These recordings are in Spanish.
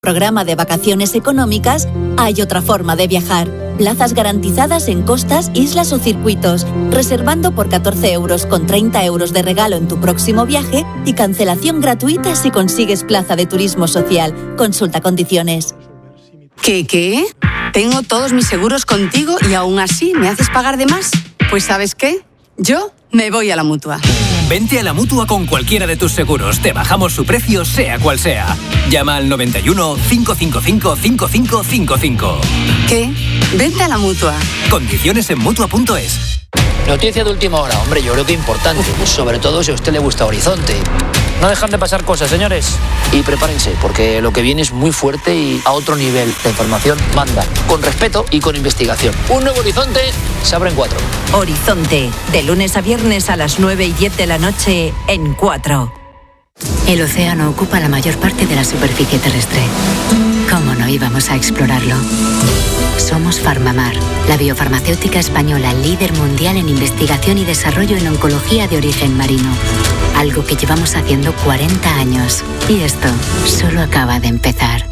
Programa de vacaciones económicas, hay otra forma de viajar. Plazas garantizadas en costas, islas o circuitos, reservando por 14 euros con 30 euros de regalo en tu próximo viaje y cancelación gratuita si consigues plaza de turismo social. Consulta condiciones. ¿Qué? Tengo todos mis seguros contigo y aún así me haces pagar de más. Pues ¿sabes qué? Yo me voy a la Mutua. Vente a la Mutua con cualquiera de tus seguros. Te bajamos su precio, sea cual sea. Llama al 91 555 5555. ¿Qué? Vente a la Mutua. Condiciones en Mutua.es. Noticia de última hora, hombre, yo creo que importante. Sobre todo si a usted le gusta Horizonte. No dejan de pasar cosas, señores. Y prepárense, porque lo que viene es muy fuerte y a otro nivel. La información manda, con respeto y con investigación. Un nuevo Horizonte se abre en 4. Horizonte, de lunes a viernes a las 9 y 10 de la noche en 4. El océano ocupa la mayor parte de la superficie terrestre. ¿Cómo no íbamos a explorarlo? Somos Farmamar, la biofarmacéutica española líder mundial en investigación y desarrollo en oncología de origen marino. Algo que llevamos haciendo 40 años. Y esto solo acaba de empezar.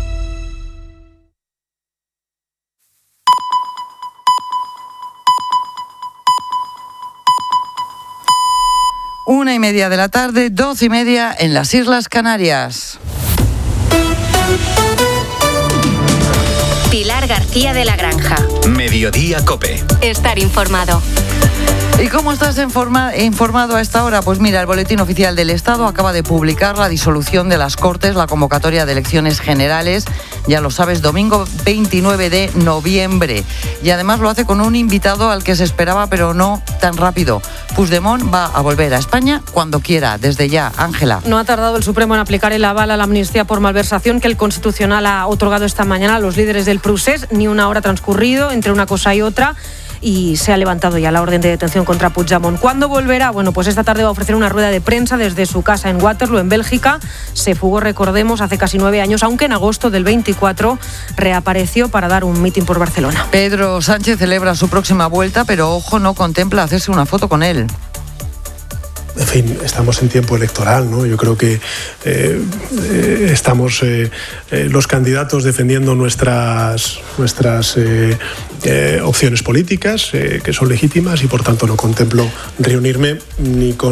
Una y media de la tarde, 12:30 en las Islas Canarias. Pilar García de la Granja. Mediodía COPE. Estar informado. ¿Y cómo estás informado a esta hora? Pues mira, el Boletín Oficial del Estado acaba de publicar la disolución de las Cortes, la convocatoria de elecciones generales, ya lo sabes, domingo 29 de noviembre. Y además lo hace con un invitado al que se esperaba, pero no tan rápido. Puigdemont va a volver a España cuando quiera, desde ya. Ángela. No ha tardado el Supremo en aplicar el aval a la amnistía por malversación que el Constitucional ha otorgado esta mañana a los líderes del Procés. Ni una hora transcurrido entre una cosa y otra. Y se ha levantado ya la orden de detención contra Puigdemont. ¿Cuándo volverá? Bueno, pues esta tarde va a ofrecer una rueda de prensa desde su casa en Waterloo, en Bélgica. Se fugó, recordemos, hace casi 9 años, aunque en agosto del 24 reapareció para dar un mitin por Barcelona. Pedro Sánchez celebra su próxima vuelta, pero ojo, no contempla hacerse una foto con él. En fin, estamos en tiempo electoral, ¿no? Yo creo que estamos los candidatos defendiendo nuestras opciones políticas, que son legítimas, y por tanto no contemplo reunirme ni con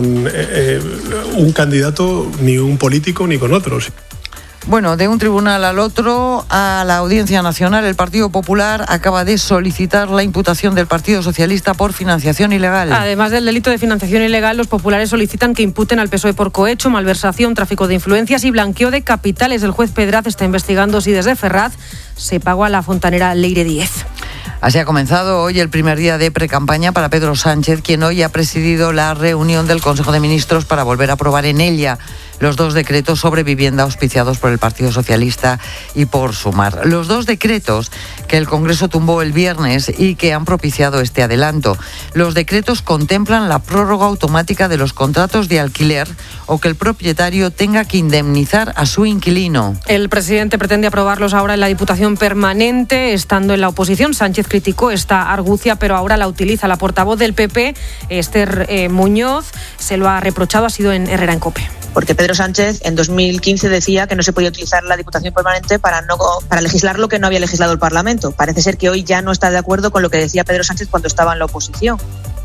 un candidato, ni un político, ni con otros. Bueno, de un tribunal al otro, a la Audiencia Nacional, el Partido Popular acaba de solicitar la imputación del Partido Socialista por financiación ilegal. Además del delito de financiación ilegal, los populares solicitan que imputen al PSOE por cohecho, malversación, tráfico de influencias y blanqueo de capitales. El juez Pedraz está investigando si desde Ferraz se pagó a la fontanera Leire Díez. Así ha comenzado hoy el primer día de precampaña para Pedro Sánchez, quien hoy ha presidido la reunión del Consejo de Ministros para volver a aprobar en ella los 2 decretos sobre vivienda auspiciados por el Partido Socialista y por Sumar. Los 2 decretos que el Congreso tumbó el viernes y que han propiciado este adelanto. Los decretos contemplan la prórroga automática de los contratos de alquiler o que el propietario tenga que indemnizar a su inquilino. El presidente pretende aprobarlos ahora en la Diputación Permanente, estando en la oposición. Sánchez criticó esta argucia, pero ahora la utiliza. La portavoz del PP, Esther Muñoz, se lo ha reprochado, ha sido en Herrera en COPE. Porque Pedro Sánchez en 2015 decía que no se podía utilizar la Diputación Permanente para legislar lo que no había legislado el Parlamento. Parece ser que hoy ya no está de acuerdo con lo que decía Pedro Sánchez cuando estaba en la oposición.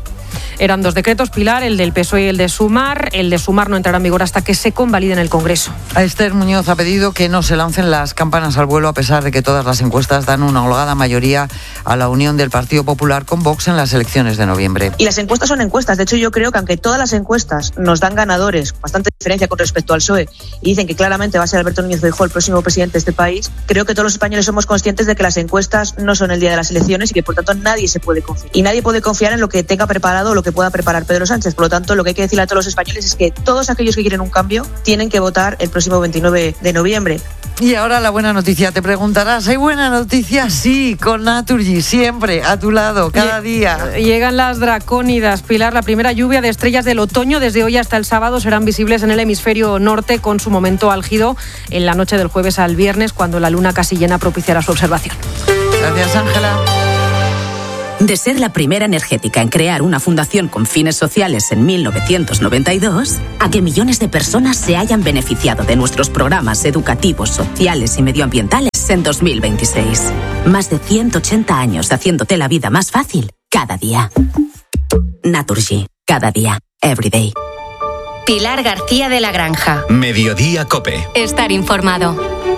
Eran 2 decretos, Pilar, el del PSOE y el de Sumar. El de Sumar no entrará en vigor hasta que se convalide en el Congreso. Esther Muñoz ha pedido que no se lancen las campanas al vuelo, a pesar de que todas las encuestas dan una holgada mayoría a la unión del Partido Popular con Vox en las elecciones de noviembre. Y las encuestas son encuestas. De hecho, yo creo que aunque todas las encuestas nos dan ganadores, bastante diferencia con respecto al PSOE, y dicen que claramente va a ser Alberto Núñez Feijóo el próximo presidente de este país, creo que todos los españoles somos conscientes de que las encuestas no son el día de las elecciones y que por tanto nadie se puede confiar. Y nadie puede confiar en lo que tenga preparado o lo que pueda preparar Pedro Sánchez. Por lo tanto, lo que hay que decirle a todos los españoles es que todos aquellos que quieren un cambio tienen que votar el próximo 29 de noviembre. Y ahora la buena noticia. Te preguntarás, ¿hay buena noticia? Sí, con Naturgy, siempre a tu lado, cada día. Llegan las dracónidas, Pilar. La primera lluvia de estrellas del otoño desde hoy hasta el sábado serán visibles en el hemisferio norte, con su momento álgido en la noche del jueves al viernes, cuando la luna casi llena propiciará su observación. Gracias, Ángela. De ser la primera energética en crear una fundación con fines sociales en 1992, a que millones de personas se hayan beneficiado de nuestros programas educativos, sociales y medioambientales en 2026. Más de 180 años haciéndote la vida más fácil cada día. Naturgy, cada día, every day. Pilar García de la Granja. Mediodía COPE. Estar informado.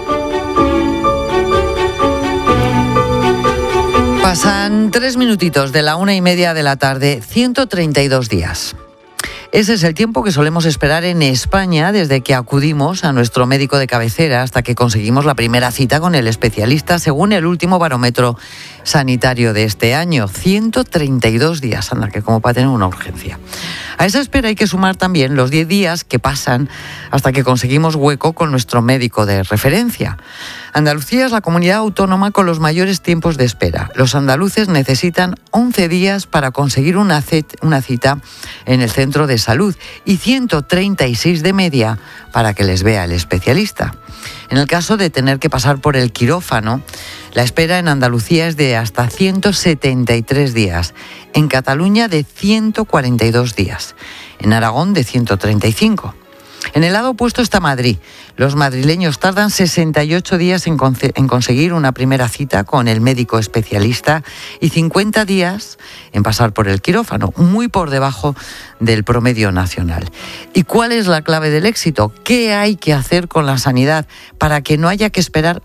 Pasan 3 minutitos de la 1:30 de la tarde, 132 días. Ese es el tiempo que solemos esperar en España desde que acudimos a nuestro médico de cabecera hasta que conseguimos la primera cita con el especialista, según el último barómetro sanitario de este año. 132 días, anda, que como para tener una urgencia. A esa espera hay que sumar también los 10 días que pasan hasta que conseguimos hueco con nuestro médico de referencia. Andalucía es la comunidad autónoma con los mayores tiempos de espera. Los andaluces necesitan 11 días para conseguir una cita en el centro de salud y 136 de media para que les vea el especialista. En el caso de tener que pasar por el quirófano, la espera en Andalucía es de hasta 173 días, en Cataluña de 142 días, en Aragón de 135. En el lado opuesto está Madrid. Los madrileños tardan 68 días en conseguir una primera cita con el médico especialista y 50 días en pasar por el quirófano, muy por debajo del promedio nacional. ¿Y cuál es la clave del éxito? ¿Qué hay que hacer con la sanidad para que no haya que esperar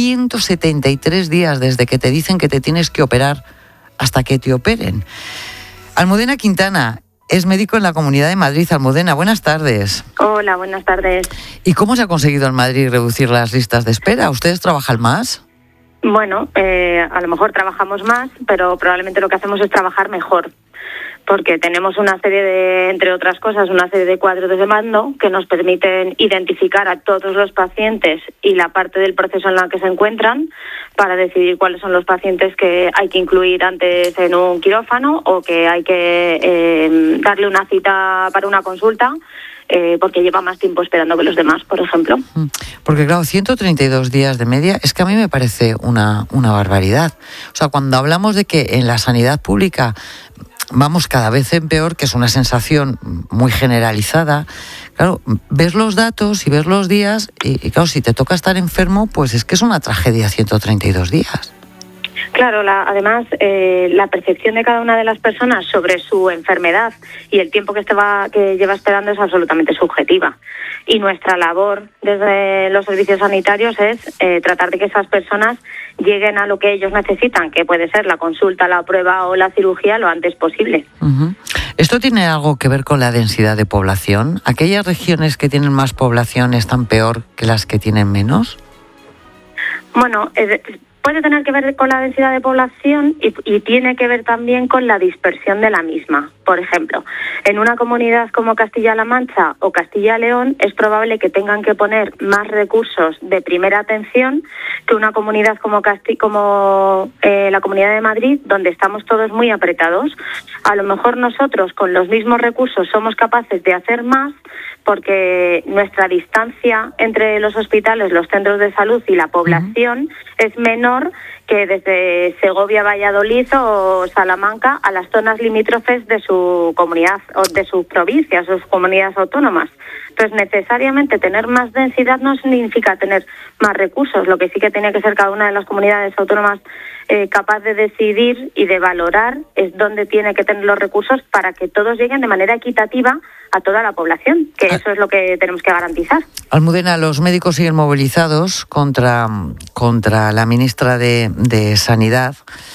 173 días desde que te dicen que te tienes que operar hasta que te operen? Almudena Quintana es médico en la Comunidad de Madrid. Almudena, buenas tardes. Hola, buenas tardes. ¿Y cómo se ha conseguido en Madrid reducir las listas de espera? ¿Ustedes trabajan más? Bueno, a lo mejor trabajamos más, pero probablemente lo que hacemos es trabajar mejor, porque tenemos una serie de, entre otras cosas, una serie de cuadros de mando que nos permiten identificar a todos los pacientes y la parte del proceso en la que se encuentran para decidir cuáles son los pacientes que hay que incluir antes en un quirófano o que hay que darle una cita para una consulta porque lleva más tiempo esperando que los demás, por ejemplo. Porque claro, 132 días de media es que a mí me parece una barbaridad. O sea, cuando hablamos de que en la sanidad pública vamos cada vez en peor, que es una sensación muy generalizada, claro, ves los datos y ves los días y claro, si te toca estar enfermo, pues es que es una tragedia 132 días. Claro, además la percepción de cada una de las personas sobre su enfermedad y el tiempo que lleva esperando es absolutamente subjetiva. Y nuestra labor desde los servicios sanitarios es tratar de que esas personas lleguen a lo que ellos necesitan, que puede ser la consulta, la prueba o la cirugía lo antes posible. Uh-huh. ¿Esto tiene algo que ver con la densidad de población? ¿Aquellas regiones que tienen más población están peor que las que tienen menos? Bueno, puede tener que ver con la densidad de población y tiene que ver también con la dispersión de la misma. Por ejemplo, en una comunidad como Castilla-La Mancha o Castilla-León es probable que tengan que poner más recursos de primera atención que una comunidad como la Comunidad de Madrid, donde estamos todos muy apretados. A lo mejor nosotros con los mismos recursos somos capaces de hacer más porque nuestra distancia entre los hospitales, los centros de salud y la población es menor que desde Segovia, Valladolid o Salamanca a las zonas limítrofes de su comunidad o de sus provincias, sus comunidades autónomas. Entonces, necesariamente tener más densidad no significa tener más recursos. Lo que sí que tiene que ser cada una de las comunidades autónomas capaz de decidir y de valorar es dónde tiene que tener los recursos para que todos lleguen de manera equitativa a toda la población, que eso es lo que tenemos que garantizar. Almudena, los médicos siguen movilizados contra la ministra de Sanidad.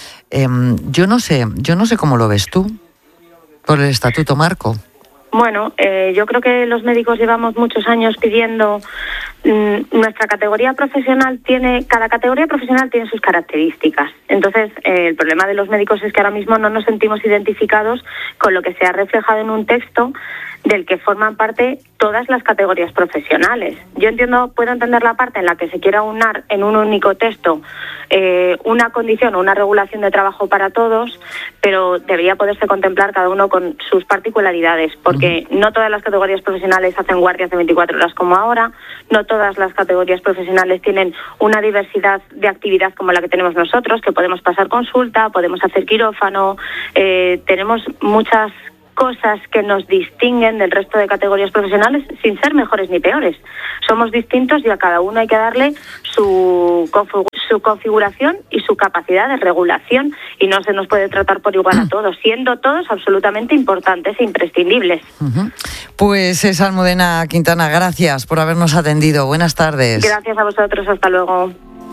Yo no sé cómo lo ves tú, por el Estatuto Marco. Bueno, yo creo que los médicos llevamos muchos años pidiendo. Nuestra categoría profesional cada categoría profesional tiene sus características. Entonces, el problema de los médicos es que ahora mismo no nos sentimos identificados con lo que se ha reflejado en un texto del que forman parte todas las categorías profesionales. Puedo entender la parte en la que se quiera unar en un único texto una condición o una regulación de trabajo para todos, pero debería poderse contemplar cada uno con sus particularidades, porque no todas las categorías profesionales hacen guardias de 24 horas como ahora, no todas las categorías profesionales tienen una diversidad de actividad como la que tenemos nosotros, que podemos pasar consulta, podemos hacer quirófano, tenemos muchas cosas que nos distinguen del resto de categorías profesionales sin ser mejores ni peores. Somos distintos y a cada uno hay que darle su configuración y su capacidad de regulación, y no se nos puede tratar por igual a todos, siendo todos absolutamente importantes e imprescindibles. Pues es Almudena Quintana, gracias por habernos atendido. Buenas tardes. Gracias a vosotros, hasta luego.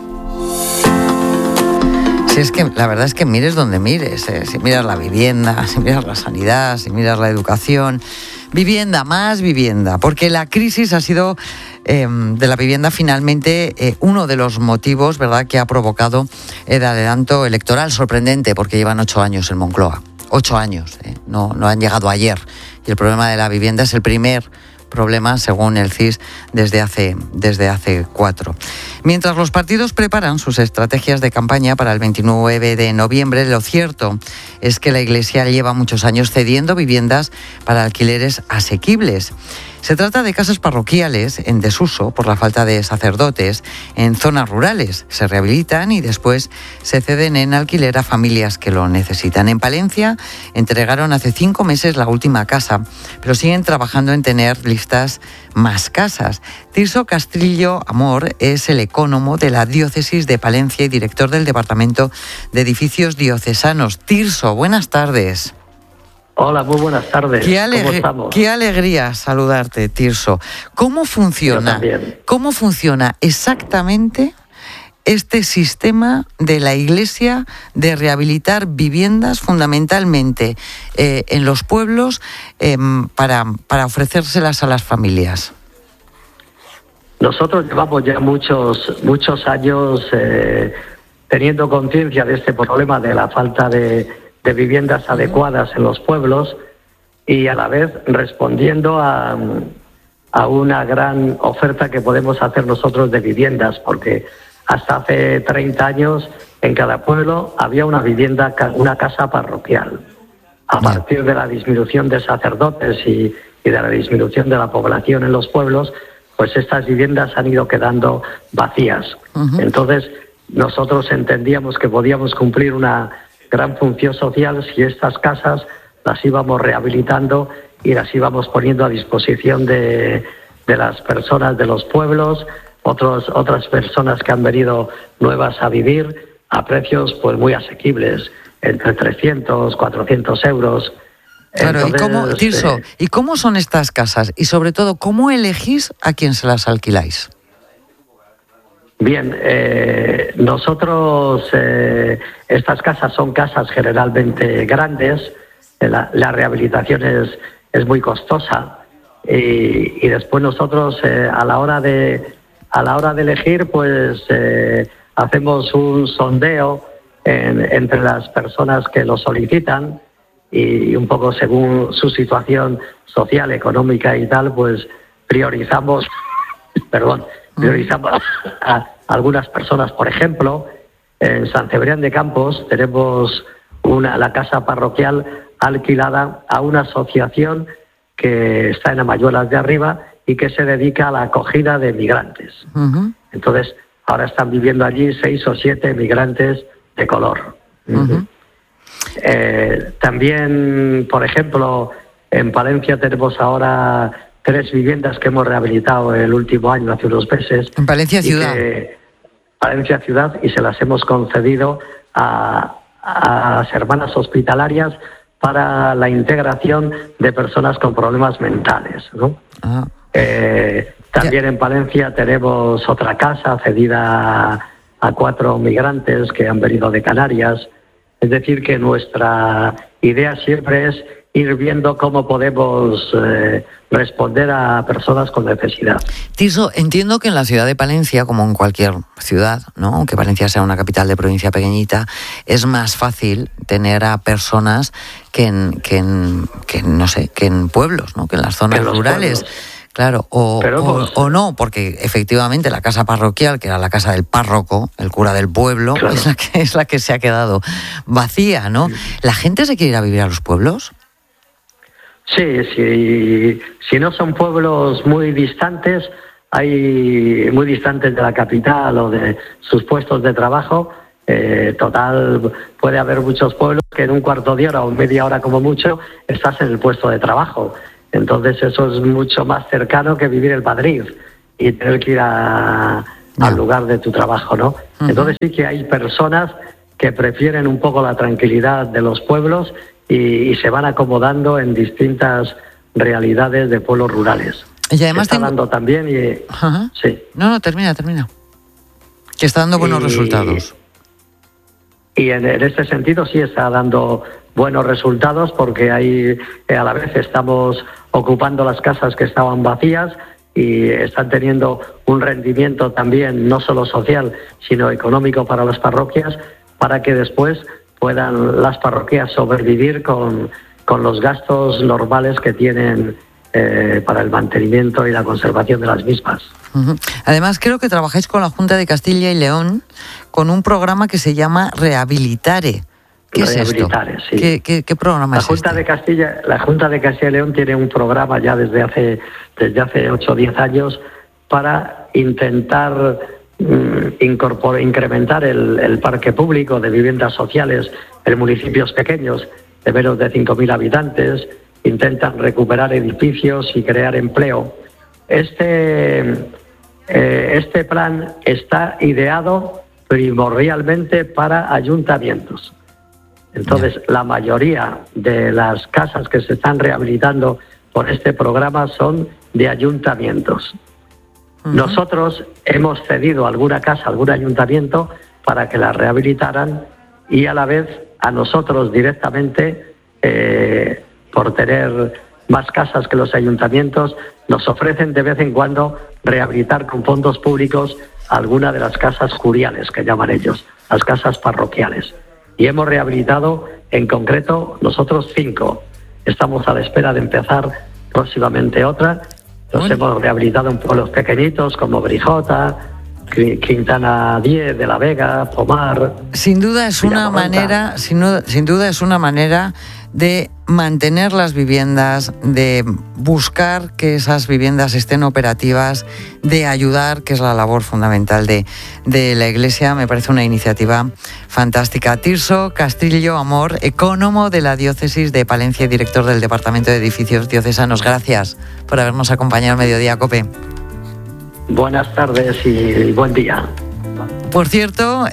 Si es que la verdad es que mires donde mires, si miras la vivienda, si miras la sanidad, si miras la educación, vivienda, más vivienda, porque la crisis ha sido de la vivienda finalmente uno de los motivos, ¿verdad?, que ha provocado el adelanto electoral sorprendente, porque llevan 8 años en Moncloa, 8 años, no han llegado ayer, y el problema de la vivienda es el primer problema, según el CIS, desde hace 4. Mientras los partidos preparan sus estrategias de campaña para el 29 de noviembre, lo cierto es que la Iglesia lleva muchos años cediendo viviendas para alquileres asequibles. Se trata de casas parroquiales en desuso por la falta de sacerdotes en zonas rurales. Se rehabilitan y después se ceden en alquiler a familias que lo necesitan. En Palencia entregaron hace 5 meses la última casa, pero siguen trabajando en tener listas más casas. Tirso Castrillo Amor es el ecónomo de la Diócesis de Palencia y director del Departamento de Edificios Diocesanos. Tirso, buenas tardes. Hola, muy buenas tardes. ¿Cómo estamos? Qué alegría saludarte, Tirso. ¿Cómo funciona exactamente este sistema de la Iglesia de rehabilitar viviendas fundamentalmente en los pueblos para ofrecérselas a las familias? Nosotros llevamos ya muchos años teniendo conciencia de este problema de la falta de viviendas adecuadas en los pueblos, y a la vez respondiendo a una gran oferta que podemos hacer nosotros de viviendas, porque hasta hace 30 años en cada pueblo había una vivienda, una casa parroquial. A partir de la disminución de sacerdotes y de la disminución de la población en los pueblos, pues estas viviendas han ido quedando vacías. Entonces nosotros entendíamos que podíamos cumplir una gran función social si estas casas las íbamos rehabilitando y las íbamos poniendo a disposición de las personas de los pueblos, otras personas que han venido nuevas a vivir a precios pues muy asequibles, entre 300, 400 euros. Claro. Entonces, Tirso, ¿y cómo son estas casas? Y sobre todo, ¿cómo elegís a quién se las alquiláis? Bien, nosotros, estas casas son casas generalmente grandes, la rehabilitación es muy costosa, y después nosotros a la hora de elegir, pues hacemos un sondeo entre las personas que lo solicitan, y un poco según su situación social, económica y tal, pues priorizamos a algunas personas. Por ejemplo, en San Cebrián de Campos tenemos la casa parroquial alquilada a una asociación que está en Amayuelas de Arriba y que se dedica a la acogida de migrantes. Entonces, ahora están viviendo allí 6 o 7 migrantes de color. También, por ejemplo, en Palencia tenemos ahora 3 viviendas que hemos rehabilitado el último año, hace unos meses. En Palencia Ciudad. Palencia Ciudad, y se las hemos concedido a las hermanas hospitalarias para la integración de personas con problemas mentales, ¿no? También en Palencia tenemos otra casa cedida a 4 migrantes que han venido de Canarias. Es decir, que nuestra idea siempre es ir viendo cómo podemos responder a personas con necesidad. Tirso, entiendo que en la ciudad de Palencia, como en cualquier ciudad, ¿no?, aunque Palencia sea una capital de provincia pequeñita, es más fácil tener a personas que en pueblos, ¿no?, que en las zonas rurales. Pueblos. Claro, o no, porque efectivamente la casa parroquial, que era la casa del párroco, el cura del pueblo, claro, es la que se ha quedado vacía, ¿no? ¿La gente se quiere ir a vivir a los pueblos? Sí, si no son pueblos muy distantes de la capital o de sus puestos de trabajo, total, puede haber muchos pueblos que en un cuarto de hora o media hora como mucho estás en el puesto de trabajo. Entonces eso es mucho más cercano que vivir en Madrid y tener que ir al lugar de tu trabajo, ¿no? Uh-huh. Entonces sí que hay personas que prefieren un poco la tranquilidad de los pueblos y se van acomodando en distintas realidades de pueblos rurales. Y además está dando también uh-huh. Sí. No, termina. Que está dando buenos resultados. Y en este sentido sí está dando buenos resultados porque ahí a la vez estamos ocupando las casas que estaban vacías y están teniendo un rendimiento también no solo social sino económico para las parroquias para que después puedan las parroquias sobrevivir con los gastos normales que tienen para el mantenimiento y la conservación de las mismas. Uh-huh. Además, creo que trabajáis con la Junta de Castilla y León con un programa que se llama Rehabilitare. ¿Qué es esto? Sí. ¿Qué programa es este? La Junta de Castilla y León tiene un programa ya desde hace 8 o 10 años para intentar incrementar el parque público de viviendas sociales en municipios pequeños de menos de 5.000 habitantes. Intentan recuperar edificios y crear empleo. Este plan está ideado primordialmente para ayuntamientos. Entonces, la mayoría de las casas que se están rehabilitando por este programa son de ayuntamientos. Uh-huh. Nosotros hemos cedido alguna casa, algún ayuntamiento, para que la rehabilitaran y a la vez a nosotros directamente, por tener más casas que los ayuntamientos, nos ofrecen de vez en cuando rehabilitar con fondos públicos alguna de las casas curiales, que llaman ellos, las casas parroquiales. Y hemos rehabilitado, en concreto, nosotros 5. Estamos a la espera de empezar próximamente otra. Nos hemos rehabilitado en pueblos pequeñitos como Brijota, Quintana 10 de la Vega, Pomar. Sin duda es una manera, sin duda es una manera de mantener las viviendas, de buscar que esas viviendas estén operativas, de ayudar, que es la labor fundamental de la Iglesia. Me parece una iniciativa fantástica. Tirso Castillo Amor, ecónomo de la Diócesis de Palencia y director del Departamento de Edificios Diocesanos. Gracias por habernos acompañado al Mediodía COPE. Buenas tardes y buen día. Por cierto,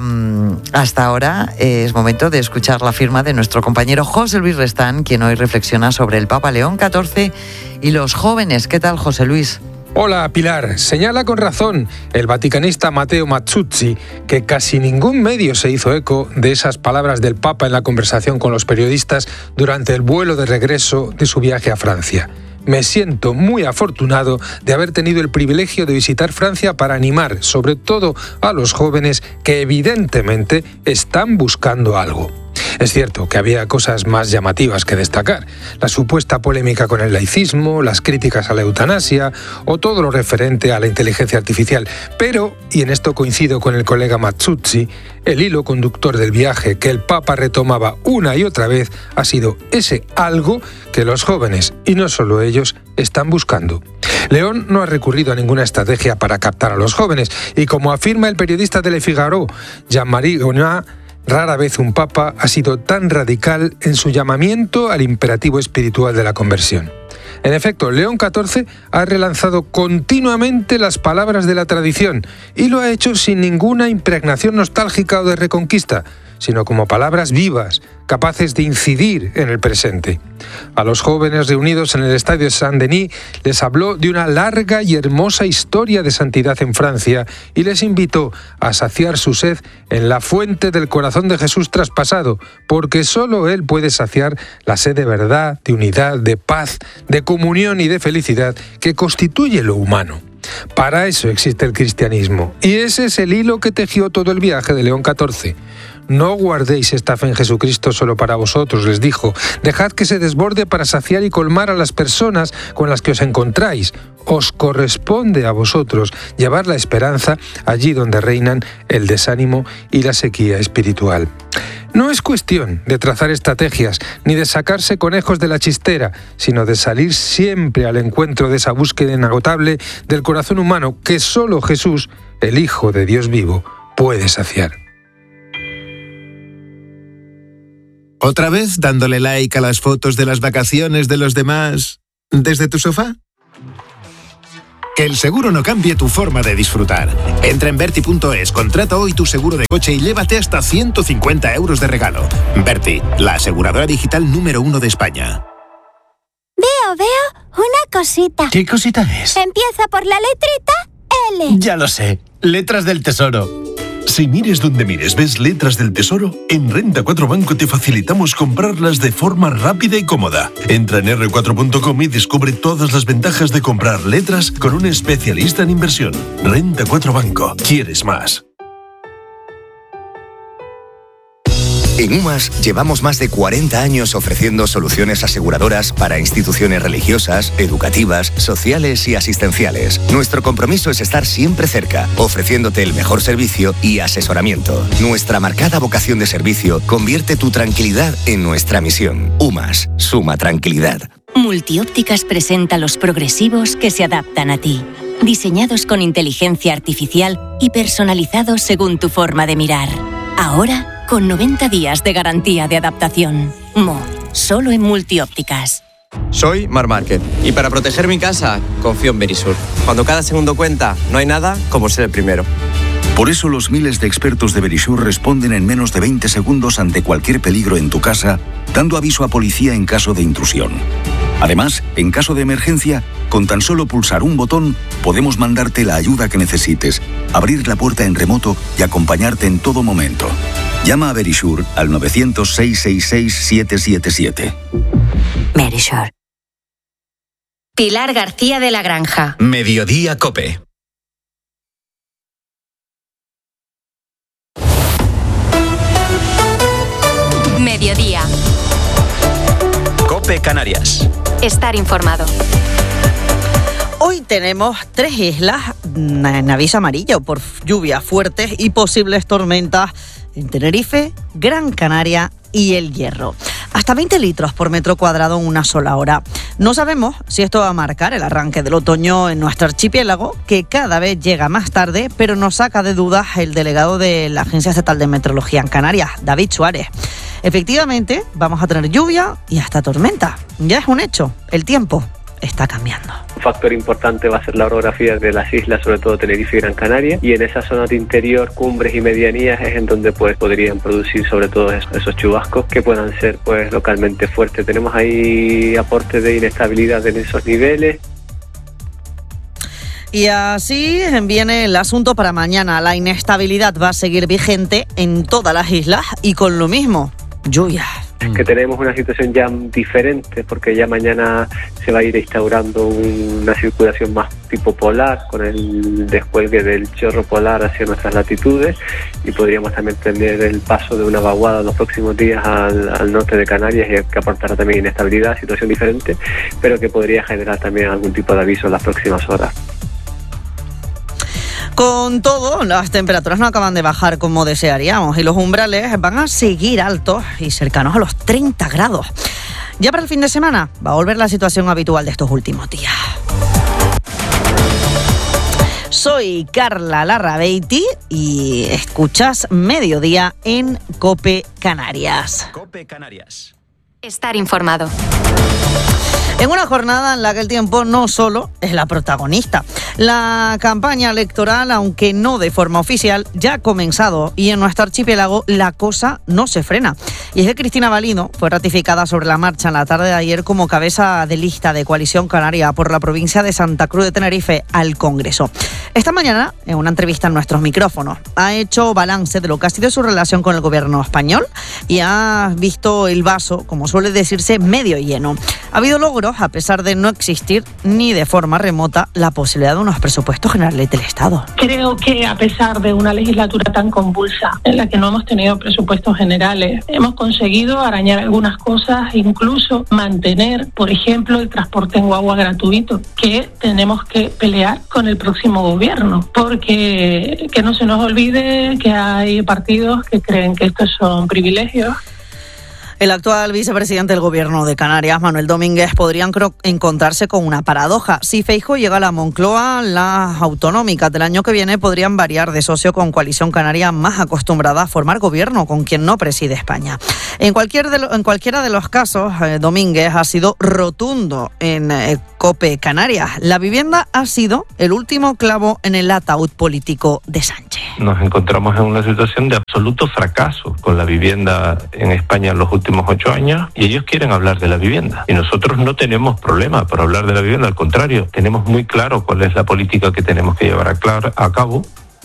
hasta ahora es momento de escuchar la firma de nuestro compañero José Luis Restán, quien hoy reflexiona sobre el Papa León XIV y los jóvenes. ¿Qué tal, José Luis? Hola, Pilar. Señala con razón el vaticanista Matteo Mazzuzzi que casi ningún medio se hizo eco de esas palabras del Papa en la conversación con los periodistas durante el vuelo de regreso de su viaje a Francia. Me siento muy afortunado de haber tenido el privilegio de visitar Francia para animar, sobre todo a los jóvenes que evidentemente están buscando algo. Es cierto que había cosas más llamativas que destacar, la supuesta polémica con el laicismo, las críticas a la eutanasia o todo lo referente a la inteligencia artificial, pero, y en esto coincido con el colega Mazzuzzi, el hilo conductor del viaje que el Papa retomaba una y otra vez ha sido ese algo que los jóvenes, y no solo ellos, están buscando. León no ha recurrido a ninguna estrategia para captar a los jóvenes, y como afirma el periodista de Le Figaro, Jean-Marie Gonat, rara vez un papa ha sido tan radical en su llamamiento al imperativo espiritual de la conversión. En efecto, León XIV ha relanzado continuamente las palabras de la tradición y lo ha hecho sin ninguna impregnación nostálgica o de reconquista, sino como palabras vivas, capaces de incidir en el presente. A los jóvenes reunidos en el estadio Saint-Denis les habló de una larga y hermosa historia de santidad en Francia y les invitó a saciar su sed en la fuente del corazón de Jesús traspasado, porque solo Él puede saciar la sed de verdad, de unidad, de paz, de comunión y de felicidad que constituye lo humano. Para eso existe el cristianismo, y ese es el hilo que tejió todo el viaje de León XIV. no guardéis esta fe en Jesucristo solo para vosotros, les dijo. Dejad que se desborde para saciar y colmar a las personas con las que os encontráis. Os corresponde a vosotros llevar la esperanza allí donde reinan el desánimo y la sequía espiritual. No es cuestión de trazar estrategias ni de sacarse conejos de la chistera, sino de salir siempre al encuentro de esa búsqueda inagotable del corazón humano que solo Jesús, el Hijo de Dios vivo, puede saciar. ¿Otra vez dándole like a las fotos de las vacaciones de los demás desde tu sofá? Que el seguro no cambie tu forma de disfrutar. Entra en Verti.es, contrata hoy tu seguro de coche y llévate hasta 150 euros de regalo. Verti, la aseguradora digital número 1 de España. Veo una cosita. ¿Qué cosita es? Empieza por la letrita L. Ya lo sé, letras del tesoro. Si mires donde mires ves letras del tesoro, en Renta 4 Banco te facilitamos comprarlas de forma rápida y cómoda. Entra en r4.com y descubre todas las ventajas de comprar letras con un especialista en inversión. Renta 4 Banco. ¿Quieres más? En UMAS llevamos más de 40 años ofreciendo soluciones aseguradoras para instituciones religiosas, educativas, sociales y asistenciales. Nuestro compromiso es estar siempre cerca, ofreciéndote el mejor servicio y asesoramiento. Nuestra marcada vocación de servicio convierte tu tranquilidad en nuestra misión. UMAS, suma tranquilidad. Multiópticas presenta los progresivos que se adaptan a ti. Diseñados con inteligencia artificial y personalizados según tu forma de mirar. Ahora, con 90 días de garantía de adaptación. Solo en Multiópticas. Soy Mar Márquez y para proteger mi casa confío en Verisur. Cuando cada segundo cuenta, no hay nada como ser el primero. Por eso los miles de expertos de Verisur responden en menos de 20 segundos ante cualquier peligro en tu casa, dando aviso a policía en caso de intrusión. Además, en caso de emergencia, con tan solo pulsar un botón, podemos mandarte la ayuda que necesites, abrir la puerta en remoto y acompañarte en todo momento. Llama a Verisur al 900-666-777. Verisur. Pilar García de la Granja. Mediodía COPE. Mediodía. COPE Canarias. Estar informado. Hoy tenemos 3 islas en aviso amarillo por lluvias fuertes y posibles tormentas en Tenerife, Gran Canaria y El Hierro. Hasta 20 litros por metro cuadrado en una sola hora. No sabemos si esto va a marcar el arranque del otoño en nuestro archipiélago, que cada vez llega más tarde, pero nos saca de dudas el delegado de la Agencia Estatal de Meteorología en Canarias, David Suárez. Efectivamente, vamos a tener lluvia y hasta tormenta. Ya es un hecho, el tiempo está cambiando. Un factor importante va a ser la orografía de las islas, sobre todo Tenerife y Gran Canaria, y en esas zonas de interior, cumbres y medianías es en donde pues podrían producir sobre todo esos chubascos que puedan ser pues localmente fuertes. Tenemos ahí aportes de inestabilidad en esos niveles. Y así viene el asunto para mañana. La inestabilidad va a seguir vigente en todas las islas y con lo mismo, lluvias. Que tenemos una situación ya diferente porque ya mañana se va a ir instaurando una circulación más tipo polar con el descuelgue del chorro polar hacia nuestras latitudes y podríamos también tener el paso de una vaguada en los próximos días al norte de Canarias y que aportará también inestabilidad, situación diferente, pero que podría generar también algún tipo de aviso en las próximas horas. Con todo, las temperaturas no acaban de bajar como desearíamos y los umbrales van a seguir altos y cercanos a los 30 grados. Ya para el fin de semana va a volver la situación habitual de estos últimos días. Soy Carla Larrabeiti y escuchas Mediodía en COPE Canarias. COPE Canarias. Estar informado. En una jornada en la que el tiempo no solo es la protagonista. La campaña electoral, aunque no de forma oficial, ya ha comenzado y en nuestro archipiélago la cosa no se frena. Y es que Cristina Valido fue ratificada sobre la marcha en la tarde de ayer como cabeza de lista de Coalición Canaria por la provincia de Santa Cruz de Tenerife al Congreso. Esta mañana, en una entrevista en nuestros micrófonos, ha hecho balance de lo que ha sido su relación con el gobierno español y ha visto el vaso, como suele decirse, medio lleno. Ha habido logros euros, a pesar de no existir ni de forma remota la posibilidad de unos presupuestos generales del Estado. Creo que a pesar de una legislatura tan convulsa en la que no hemos tenido presupuestos generales, hemos conseguido arañar algunas cosas, incluso mantener, por ejemplo, el transporte en guagua gratuito, que tenemos que pelear con el próximo gobierno, porque que no se nos olvide que hay partidos que creen que estos son privilegios. El actual vicepresidente del Gobierno de Canarias, Manuel Domínguez, podrían encontrarse con una paradoja. Si Feijóo llega a la Moncloa, las autonómicas del año que viene podrían variar de socio con Coalición Canaria, más acostumbrada a formar gobierno con quien no preside España. En cualquiera de los casos, Domínguez ha sido rotundo en COPE Canarias. La vivienda ha sido el último clavo en el ataúd político de Sánchez. Nos encontramos en una situación de absoluto fracaso con la vivienda en España en los últimos 8 años, y ellos quieren hablar de la vivienda. Y nosotros no tenemos problema por hablar de la vivienda, al contrario, tenemos muy claro cuál es la política que tenemos que llevar a cabo.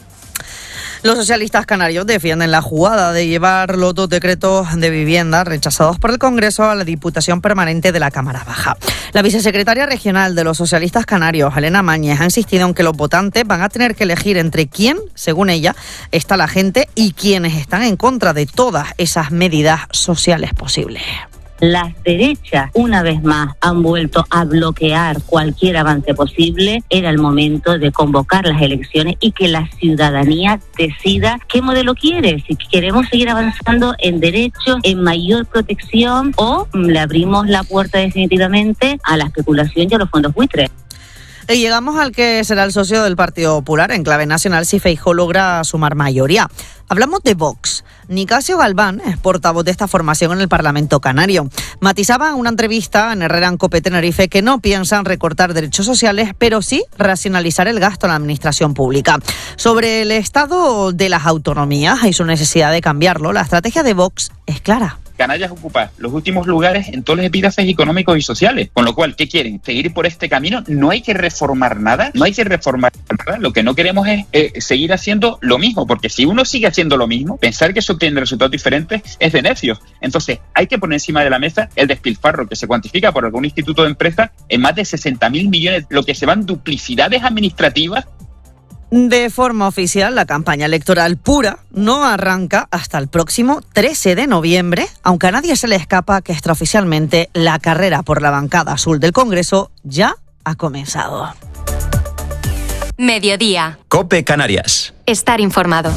Los socialistas canarios defienden la jugada de llevar los 2 decretos de vivienda rechazados por el Congreso a la Diputación Permanente de la Cámara Baja. La vicesecretaria regional de los socialistas canarios, Elena Mañez, ha insistido en que los votantes van a tener que elegir entre quién, según ella, está la gente y quienes están en contra de todas esas medidas sociales posibles. Las derechas, una vez más, han vuelto a bloquear cualquier avance posible. Era el momento de convocar las elecciones y que la ciudadanía decida qué modelo quiere. Si queremos seguir avanzando en derechos, en mayor protección, o le abrimos la puerta definitivamente a la especulación y a los fondos buitres. Y llegamos al que será el socio del Partido Popular en clave nacional si Feijóo logra sumar mayoría. Hablamos de Vox. Nicasio Galván es portavoz de esta formación en el Parlamento canario. Matizaba en una entrevista en Herrera en COPE Tenerife que no piensan recortar derechos sociales, pero sí racionalizar el gasto en la administración pública. Sobre el estado de las autonomías y su necesidad de cambiarlo, la estrategia de Vox es clara. Canarias ocupa los últimos lugares en todos los epígrafes económicos y sociales. Con lo cual, ¿qué quieren? ¿Seguir por este camino? No hay que reformar nada. Lo que no queremos es seguir haciendo lo mismo, porque si uno sigue haciendo lo mismo, pensar que eso tiene resultados diferentes es de necios. Entonces, hay que poner encima de la mesa el despilfarro que se cuantifica por algún instituto de empresas en más de 60.000 millones, lo que se van duplicidades administrativas. De forma oficial, la campaña electoral pura no arranca hasta el próximo 13 de noviembre, aunque a nadie se le escapa que extraoficialmente la carrera por la bancada azul del Congreso ya ha comenzado. Mediodía. COPE Canarias. Estar informado.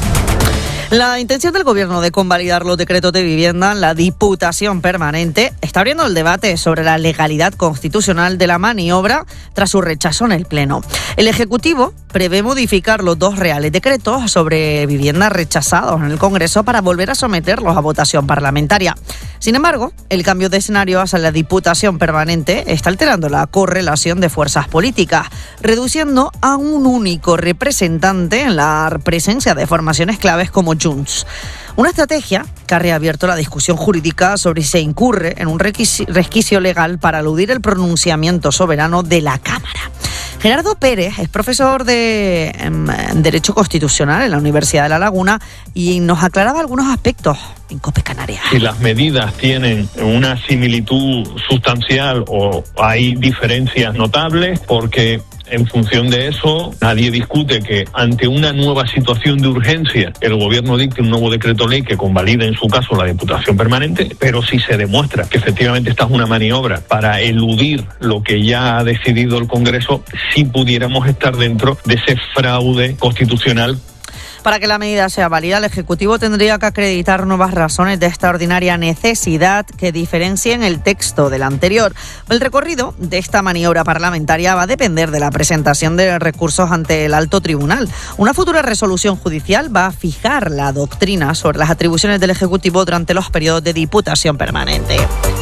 La intención del Gobierno de convalidar los decretos de vivienda en la Diputación Permanente está abriendo el debate sobre la legalidad constitucional de la maniobra tras su rechazo en el Pleno. El Ejecutivo prevé modificar los 2 reales decretos sobre vivienda rechazados en el Congreso para volver a someterlos a votación parlamentaria. Sin embargo, el cambio de escenario hacia la Diputación Permanente está alterando la correlación de fuerzas políticas, reduciendo a un único representante en la presencia de formaciones claves como Junts. Una estrategia que ha reabierto la discusión jurídica sobre si se incurre en un resquicio legal para eludir el pronunciamiento soberano de la Cámara. Gerardo Pérez es profesor de Derecho Constitucional en la Universidad de La Laguna y nos aclaraba algunos aspectos en COPE Canarias. Si las medidas tienen una similitud sustancial o hay diferencias notables, porque en función de eso, nadie discute que ante una nueva situación de urgencia el Gobierno dicte un nuevo decreto ley que convalide en su caso la Diputación Permanente, pero si se demuestra que efectivamente esta es una maniobra para eludir lo que ya ha decidido el Congreso, sí pudiéramos estar dentro de ese fraude constitucional. Para que la medida sea válida, el Ejecutivo tendría que acreditar nuevas razones de extraordinaria necesidad que diferencien el texto del anterior. El recorrido de esta maniobra parlamentaria va a depender de la presentación de recursos ante el Alto Tribunal. Una futura resolución judicial va a fijar la doctrina sobre las atribuciones del Ejecutivo durante los periodos de Diputación Permanente.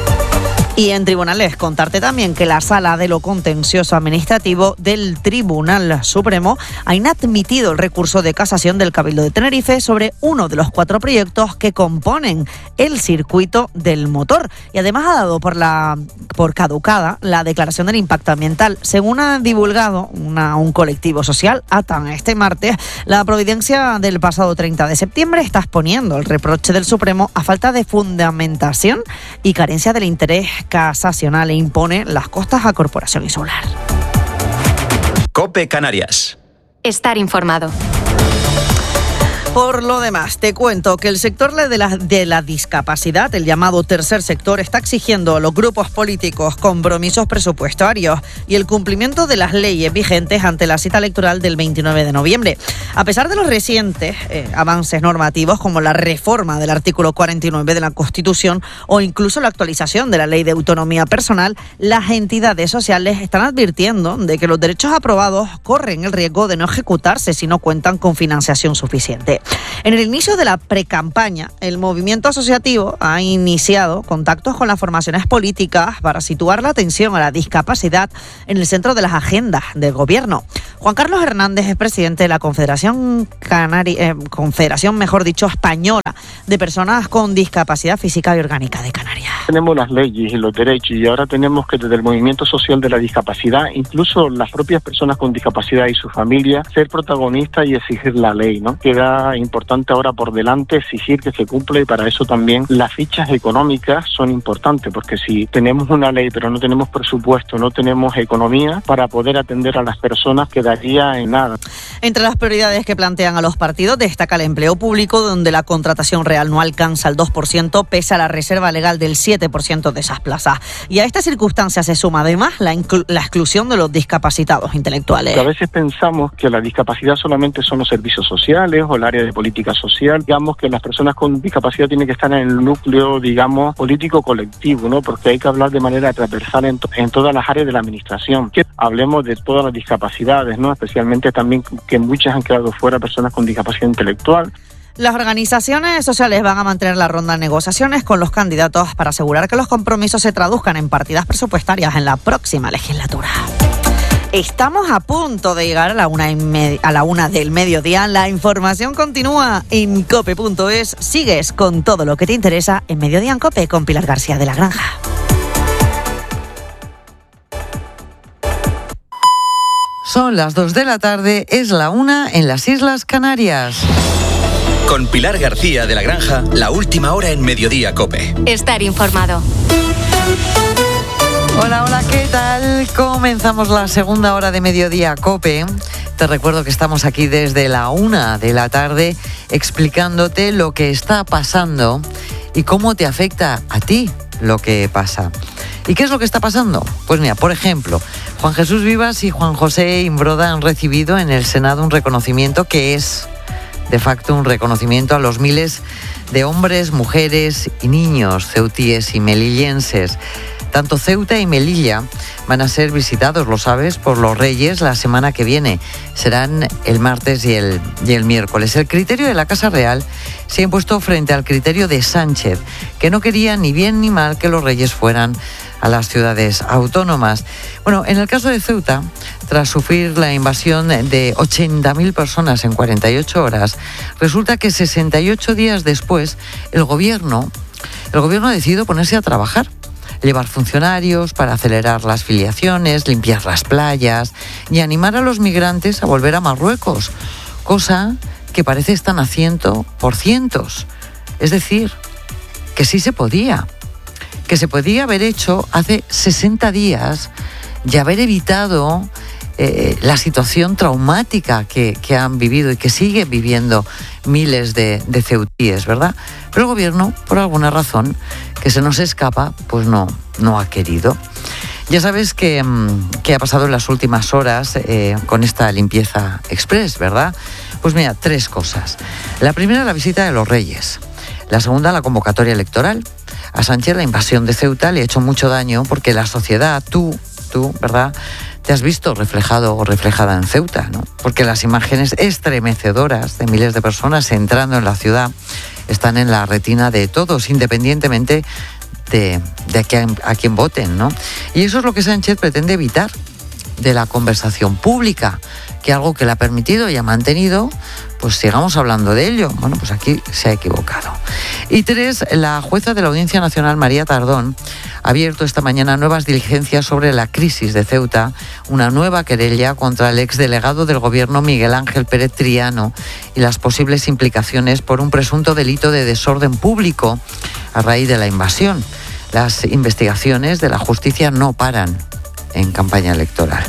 Y en tribunales, contarte también que la Sala de lo Contencioso Administrativo del Tribunal Supremo ha inadmitido el recurso de casación del Cabildo de Tenerife sobre uno de los 4 proyectos que componen el circuito del motor. Y además ha dado por caducada la declaración del impacto ambiental. Según ha divulgado un colectivo social, ATAN, este martes, la providencia del pasado 30 de septiembre está exponiendo el reproche del Supremo a falta de fundamentación y carencia del interés casacional e impone las costas a Corporación Insular. COPE Canarias. Estar informado. Por lo demás, te cuento que el sector de la discapacidad, el llamado tercer sector, está exigiendo a los grupos políticos compromisos presupuestarios y el cumplimiento de las leyes vigentes ante la cita electoral del 29 de noviembre. A pesar de los recientes avances normativos como la reforma del artículo 49 de la Constitución o incluso la actualización de la Ley de Autonomía Personal, las entidades sociales están advirtiendo de que los derechos aprobados corren el riesgo de no ejecutarse si no cuentan con financiación suficiente. En el inicio de la precampaña, el movimiento asociativo ha iniciado contactos con las formaciones políticas para situar la atención a la discapacidad en el centro de las agendas del gobierno. Juan Carlos Hernández es presidente de la Confederación Española de Personas con Discapacidad Física y Orgánica de Canarias. Tenemos las leyes y los derechos y ahora tenemos que desde el movimiento social de la discapacidad, incluso las propias personas con discapacidad y su familia, ser protagonistas y exigir la ley, ¿no? Queda importante ahora por delante exigir que se cumpla y para eso también las fichas económicas son importantes, porque si tenemos una ley pero no tenemos presupuesto, no tenemos economía para poder atender a las personas, quedaría en nada. Entre las prioridades que plantean a los partidos destaca el empleo público, donde la contratación real no alcanza el 2%, pese a la reserva legal del 7% de esas plazas. Y a esta circunstancia se suma además la exclusión de los discapacitados intelectuales. A veces pensamos que la discapacidad solamente son los servicios sociales o el área de política social. Digamos que las personas con discapacidad tienen que estar en el núcleo, digamos, político colectivo, ¿no? Porque hay que hablar de manera transversal en todas las áreas de la administración. Que hablemos de todas las discapacidades, ¿no? Especialmente también que muchas han quedado fuera personas con discapacidad intelectual. Las organizaciones sociales van a mantener la ronda de negociaciones con los candidatos para asegurar que los compromisos se traduzcan en partidas presupuestarias en la próxima legislatura. Estamos a punto de llegar a la una del mediodía. La información continúa en cope.es. Sigues con todo lo que te interesa en Mediodía en Cope con Pilar García de la Granja. Son las 2 de la tarde, es la 1 en las Islas Canarias. Con Pilar García de la Granja, la última hora en Mediodía Cope. Estar informado. Hola, ¿qué tal? Comenzamos la segunda hora de Mediodía Cope. Te recuerdo que estamos aquí desde la 1 de la tarde explicándote lo que está pasando y cómo te afecta a ti lo que pasa. ¿Y qué es lo que está pasando? Pues mira, por ejemplo, Juan Jesús Vivas y Juan José Imbroda han recibido en el Senado un reconocimiento que es, de facto, un reconocimiento a los miles de hombres, mujeres y niños ceutíes y melillenses. Tanto Ceuta y Melilla van a ser visitados, lo sabes, por los Reyes la semana que viene. Serán el martes y el miércoles. El criterio de la Casa Real se ha impuesto frente al criterio de Sánchez, que no quería ni bien ni mal que los Reyes fueran a las ciudades autónomas. Bueno, en el caso de Ceuta, tras sufrir la invasión de 80.000 personas en 48 horas, resulta que 68 días después el gobierno ha decidido ponerse a trabajar. Llevar funcionarios para acelerar las filiaciones, limpiar las playas y animar a los migrantes a volver a Marruecos, cosa que parece están haciendo por cientos. Es decir, que sí se podía, que se podía haber hecho hace 60 días y haber evitado la situación traumática que han vivido y que siguen viviendo miles de ceutíes, ¿verdad? Pero el gobierno, por alguna razón que se nos escapa, pues no ha querido. Ya sabes que ha pasado en las últimas horas con esta limpieza express, ¿verdad? Pues mira, 3 cosas. La primera, la visita de los Reyes. La segunda, la convocatoria electoral. A Sánchez la invasión de Ceuta le ha hecho mucho daño porque la sociedad, tú, ¿verdad?, te has visto reflejado o reflejada en Ceuta, ¿no? Porque las imágenes estremecedoras de miles de personas entrando en la ciudad están en la retina de todos, independientemente de a quién voten, ¿no? Y eso es lo que Sánchez pretende evitar de la conversación pública, que algo que le ha permitido y ha mantenido, pues sigamos hablando de ello. Bueno, pues aquí se ha equivocado. Y 3, la jueza de la Audiencia Nacional, María Tardón, ha abierto esta mañana nuevas diligencias sobre la crisis de Ceuta, una nueva querella contra el exdelegado del Gobierno Miguel Ángel Pérez Triano y las posibles implicaciones por un presunto delito de desorden público a raíz de la invasión. Las investigaciones de la justicia no paran en campaña electoral.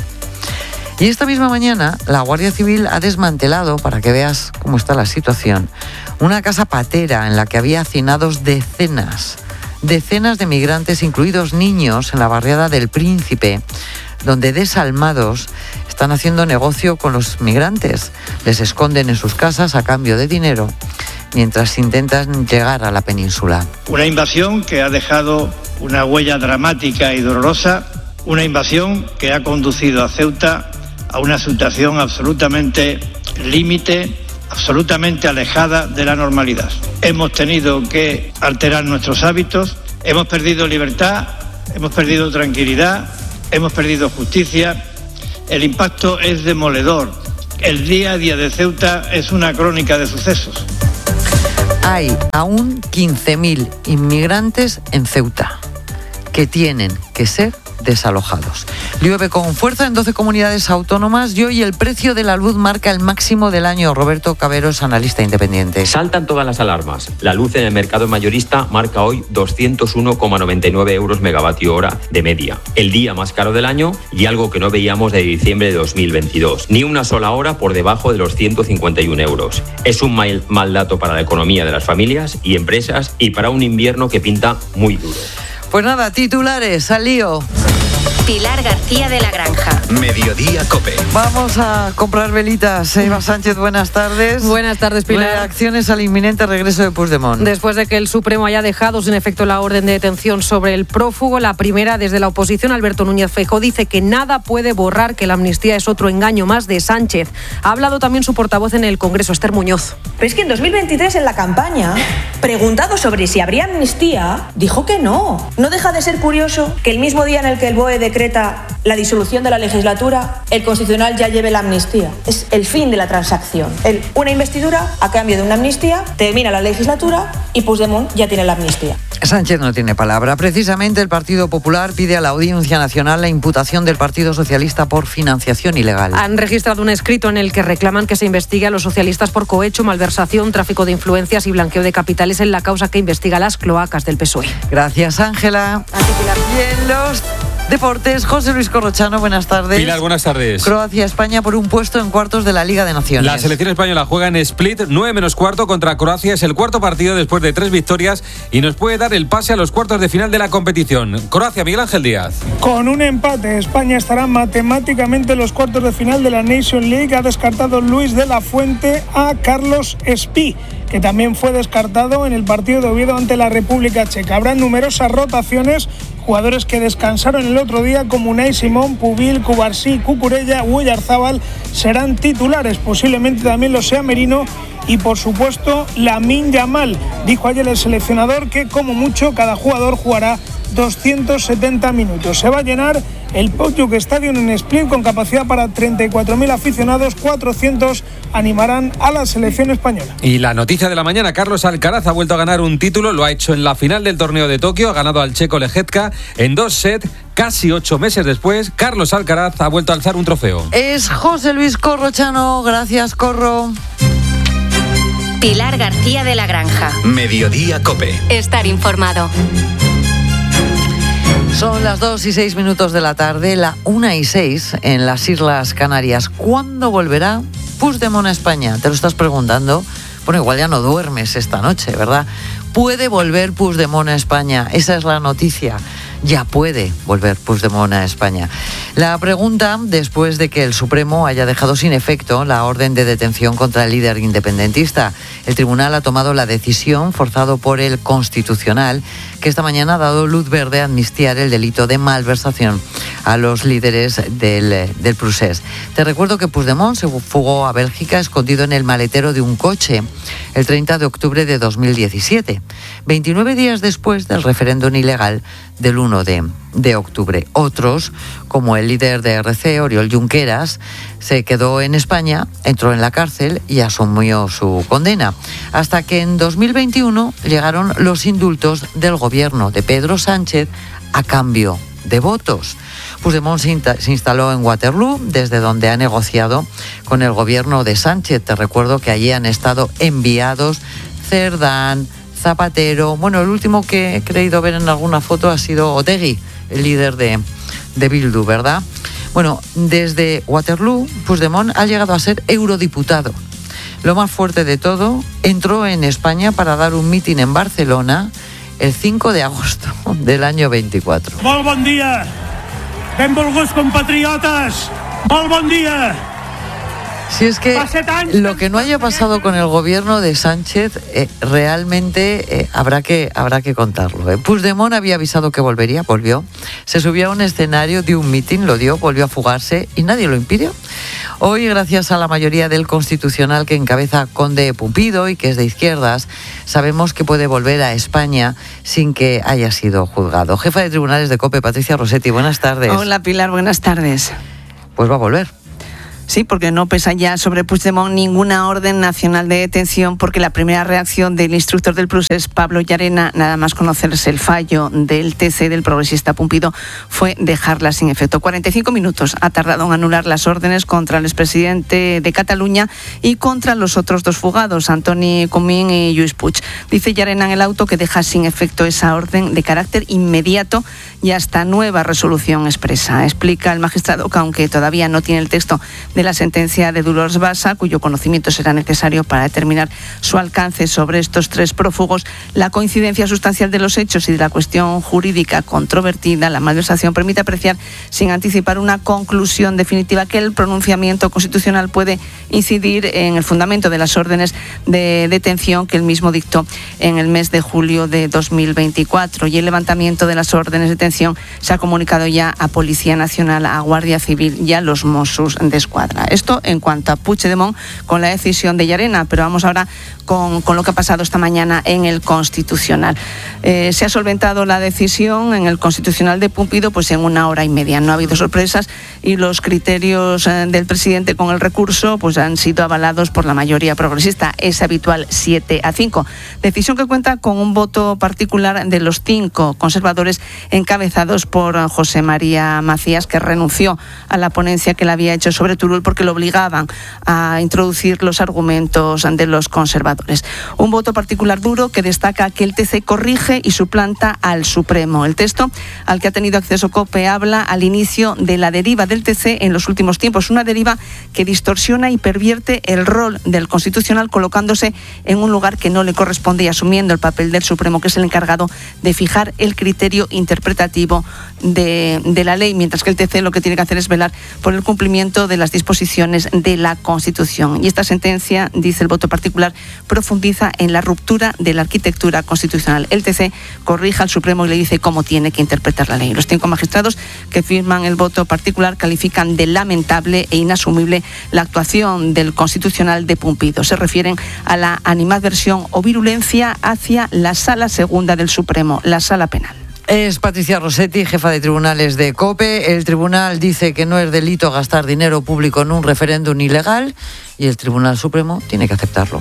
Y esta misma mañana la Guardia Civil ha desmantelado, para que veas cómo está la situación, una casa patera en la que había hacinados decenas de migrantes, incluidos niños, en la barriada del Príncipe, donde desalmados están haciendo negocio con los migrantes. Les esconden en sus casas a cambio de dinero mientras intentan llegar a la península. Una invasión que ha dejado una huella dramática y dolorosa, una invasión que ha conducido a Ceuta a una situación absolutamente límite, absolutamente alejada de la normalidad. Hemos tenido que alterar nuestros hábitos, hemos perdido libertad, hemos perdido tranquilidad, hemos perdido justicia. El impacto es demoledor. El día a día de Ceuta es una crónica de sucesos. Hay aún 15.000 inmigrantes en Ceuta que tienen que ser desalojados. Llueve con fuerza en 12 comunidades autónomas y hoy el precio de la luz marca el máximo del año. Roberto Cabero es analista independiente. Saltan todas las alarmas. La luz en el mercado mayorista marca hoy 201,99 euros megavatio hora de media. El día más caro del año y algo que no veíamos de diciembre de 2022. Ni una sola hora por debajo de los 151 euros. Es un mal dato para la economía de las familias y empresas y para un invierno que pinta muy duro. Pues nada, titulares, al lío. Pilar García de la Granja. Mediodía COPE. Vamos a comprar velitas. Eva Sánchez, buenas tardes. Buenas tardes, Pilar. Reacciones al inminente regreso de Puigdemont. Después de que el Supremo haya dejado sin efecto la orden de detención sobre el prófugo, la primera desde la oposición, Alberto Núñez Feijóo, dice que nada puede borrar que la amnistía es otro engaño más de Sánchez. Ha hablado también su portavoz en el Congreso, Esther Muñoz. Pero es que en 2023, en la campaña, preguntado sobre si habría amnistía, dijo que no. No deja de ser curioso que el mismo día en el que el BOE decreta la disolución de la legislatura, el Constitucional ya lleve la amnistía. Es el fin de la transacción. Una investidura a cambio de una amnistía, termina la legislatura y Puigdemont ya tiene la amnistía. Sánchez no tiene palabra. Precisamente el Partido Popular pide a la Audiencia Nacional la imputación del Partido Socialista por financiación ilegal. Han registrado un escrito en el que reclaman que se investigue a los socialistas por cohecho, malversación, tráfico de influencias y blanqueo de capitales en la causa que investiga las cloacas del PSOE. Gracias, Ángela. Y en los deportes, José Luis Corrochano, buenas tardes. Pilar, buenas tardes. Croacia-España por un puesto en cuartos de la Liga de Naciones. La selección española juega en Split, 9:15 contra Croacia. Es el cuarto partido después de 3 victorias y nos puede dar el pase a los cuartos de final de la competición. Croacia, Miguel Ángel Díaz. Con un empate, España estará matemáticamente en los cuartos de final de la Nation League. Ha descartado Luis de la Fuente a Carlos Espí, que también fue descartado en el partido de Oviedo ante la República Checa. Habrá numerosas rotaciones, jugadores que descansaron el otro día como Unai Simón, Pubil, Cubarsí, Cucurella, Oyarzábal serán titulares, posiblemente también lo sea Merino y por supuesto Lamine Yamal. Dijo ayer el seleccionador que como mucho cada jugador jugará 270 minutos. Se va a llenar el Pojuk Stadium en Split con capacidad para 34.000 aficionados, 400 animarán a la selección española. Y la noticia de la mañana, Carlos Alcaraz ha vuelto a ganar un título, lo ha hecho en la final del torneo de Tokio, ha ganado al checo Lejetka en 2 sets, casi 8 meses después, Carlos Alcaraz ha vuelto a alzar un trofeo. Es José Luis Corrochano, gracias Corro. Pilar García de la Granja. Mediodía COPE. Estar informado. Son las 2:06 de la tarde, la 1:06 en las Islas Canarias. ¿Cuándo volverá Puigdemont a España? ¿Te lo estás preguntando? Bueno, igual ya no duermes esta noche, ¿verdad? ¿Puede volver Puigdemont a España? Esa es la noticia. Ya puede volver Puigdemont a España. La pregunta, después de que el Supremo haya dejado sin efecto la orden de detención contra el líder independentista. El tribunal ha tomado la decisión, forzado por el Constitucional, que esta mañana ha dado luz verde a amnistiar el delito de malversación a los líderes del procés. Te recuerdo que Puigdemont se fugó a Bélgica escondido en el maletero de un coche el 30 de octubre de 2017, 29 días después del referéndum ilegal del 1 de octubre. Otros, como el líder de RC, Oriol Junqueras, se quedó en España, entró en la cárcel y asumió su condena. Hasta que en 2021 llegaron los indultos del gobierno de Pedro Sánchez a cambio de votos. Puigdemont se instaló en Waterloo, desde donde ha negociado con el gobierno de Sánchez. Te recuerdo que allí han estado enviados Cerdán, Zapatero. Bueno, el último que he creído ver en alguna foto ha sido Otegi, el líder de Bildu, ¿verdad? Bueno, desde Waterloo, Puigdemont ha llegado a ser eurodiputado. Lo más fuerte de todo, entró en España para dar un mitin en Barcelona el 5 de agosto del año 24. Molt bon dia, benvolguts compatriotes, molt bon dia. Si es que lo que no haya pasado con el gobierno de Sánchez, realmente habrá que contarlo. Puigdemont había avisado que volvería, volvió. Se subió a un escenario, dio un mitin, lo dio, volvió a fugarse y nadie lo impidió. Hoy, gracias a la mayoría del Constitucional que encabeza Conde Pumpido y que es de izquierdas, sabemos que puede volver a España sin que haya sido juzgado. Jefa de Tribunales de COPE, Patricia Rossetti, buenas tardes. Hola Pilar, buenas tardes. Pues va a volver. Sí, porque no pesa ya sobre Puigdemont ninguna orden nacional de detención, porque la primera reacción del instructor del procés, Pablo Llarena, nada más conocerse el fallo del TC del progresista Pumpido, fue dejarla sin efecto. 45 minutos ha tardado en anular las órdenes contra el expresidente de Cataluña y contra los otros dos fugados, Antoni Comín y Lluís Puig. Dice Llarena en el auto que deja sin efecto esa orden de carácter inmediato y hasta nueva resolución expresa. Explica el magistrado que, aunque todavía no tiene el texto de la sentencia de Dolors Bassa, cuyo conocimiento será necesario para determinar su alcance sobre estos tres prófugos, la coincidencia sustancial de los hechos y de la cuestión jurídica controvertida, la malversación, permite apreciar sin anticipar una conclusión definitiva que el pronunciamiento constitucional puede incidir en el fundamento de las órdenes de detención que él mismo dictó en el mes de julio de 2024. Y el levantamiento de las órdenes de detención se ha comunicado ya a Policía Nacional, a Guardia Civil y a los Mossos d'Esquadra. Esto en cuanto a Puigdemont con la decisión de Llarena, pero vamos ahora con lo que ha pasado esta mañana en el Constitucional. Se ha solventado la decisión en el Constitucional de Pumpido pues en 1 hora y media. No ha habido sorpresas y los criterios del presidente con el recurso pues han sido avalados por la mayoría progresista. Es habitual 7-5. Decisión que cuenta con un voto particular de los 5 conservadores encabezados por José María Macías, que renunció a la ponencia que le había hecho sobre Turull porque lo obligaban a introducir los argumentos de los conservadores. Un voto particular duro que destaca que el TC corrige y suplanta al Supremo. El texto al que ha tenido acceso COPE habla al inicio de la deriva del TC en los últimos tiempos, una deriva que distorsiona y pervierte el rol del Constitucional, colocándose en un lugar que no le corresponde y asumiendo el papel del Supremo, que es el encargado de fijar el criterio interpretativo de la ley, mientras que el TC lo que tiene que hacer es velar por el cumplimiento de las disposiciones de la Constitución. Y esta sentencia, dice el voto particular, profundiza en la ruptura de la arquitectura constitucional. El TC corrige al Supremo y le dice cómo tiene que interpretar la ley. Los 5 magistrados que firman el voto particular califican de lamentable e inasumible la actuación del Constitucional de Pumpido. Se refieren a la animadversión o virulencia hacia la Sala Segunda del Supremo, la Sala Penal. Es Patricia Rossetti, jefa de tribunales de COPE. El tribunal dice que no es delito gastar dinero público en un referéndum ilegal y el Tribunal Supremo tiene que aceptarlo.